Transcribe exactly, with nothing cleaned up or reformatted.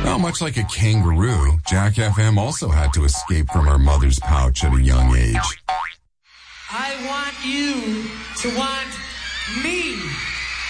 Well, much like a kangaroo, Jack F M also had to escape from our mother's pouch at a young age. I want you to want me.